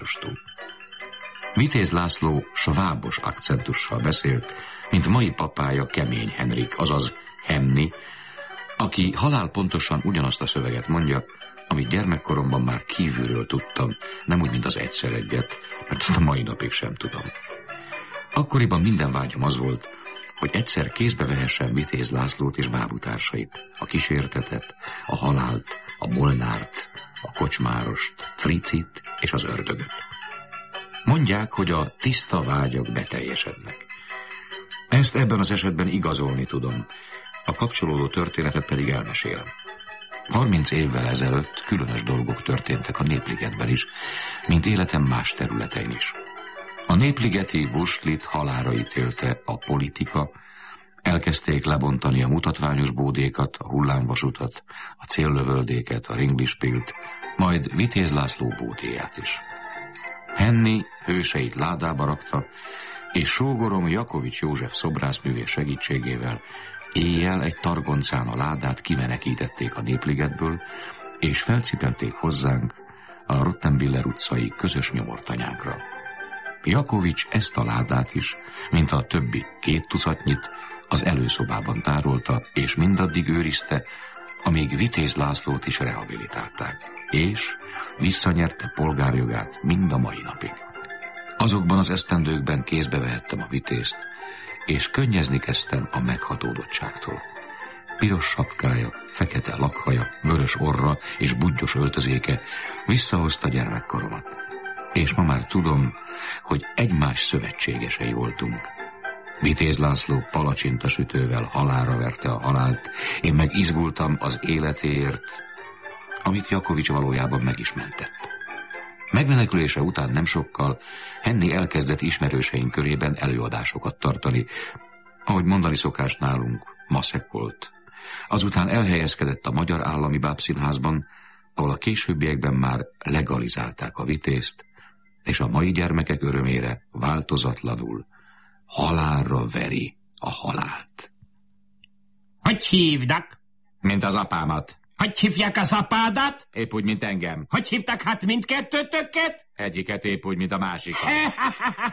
kocsmárostól. Vitéz László svábos akcentussal beszélt, mint mai papája Kemény Henrik, azaz Henni, aki halálpontosan ugyanazt a szöveget mondja, amit gyermekkoromban már kívülről tudtam, nem úgy, mint az egyszer egyet, mert ezt a mai napig sem tudom. Akkoriban minden vágyam az volt, hogy egyszer kézbe vehessen Vitéz Lászlót és bábutársait, a kísértetet, a halált, a Molnárt, a kocsmárost, Fricit és az ördögöt. Mondják, hogy a tiszta vágyak beteljesednek. Ezt ebben az esetben igazolni tudom, a kapcsolódó történetet pedig elmesélem. 30 évvel ezelőtt különös dolgok történtek a Népligetben is, mint életem más területein is. A népligeti Vuslit halálra ítélte a politika, elkezdték lebontani a mutatványos bódékat, a hullámvasutat, a céllövöldéket, a ringlispilt, majd Vitéz László bódéját is. Henni hőseit ládába rakta, és sógorom Jakovics József szobrászművész segítségével éjjel egy targoncán a ládát kimenekítették a Népligetből, és felcipelték hozzánk a Rottenbiller utcai közös nyomortanyánkra. Jakovics ezt a ládát is, mint a többi 2 tucatnyit, az előszobában tárolta, és mindaddig őrizte, amíg Vitéz Lászlót is rehabilitálták, és visszanyerte polgárjogát mind a mai napig. Azokban az esztendőkben kézbe vehettem a Vitézt, és könnyezni kezdtem a meghatódottságtól. Piros sapkája, fekete lakhaja, vörös orra és budgyos öltözéke visszahozta gyermekkoromat. És ma már tudom, hogy egymás szövetségesei voltunk. Vitéz László palacsintasütővel halálra verte a halált, én meg izgultam az életéért, amit Jakovics valójában meg is mentett. Megmenekülése után nem sokkal Henni elkezdett ismerőseink körében előadásokat tartani, ahogy mondani szokás nálunk, maszekolt. Azután elhelyezkedett a Magyar Állami Bábszínházban, ahol a későbbiekben már legalizálták a Vitézt, és a mai gyermekek örömére változatlanul halálra veri a halált. Hogy hívnak? Mint az apámat. Hogy hívják az apádat? Épp úgy, mint engem. Hogy hívtak hát mindkettőtöket? Egyiket épp úgy, mint a másikat.